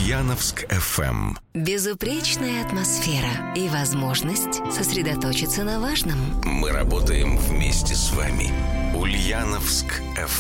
Ульяновск FM. Безупречная атмосфера и возможность сосредоточиться на важном. Мы работаем вместе с вами. Ульяновск FM.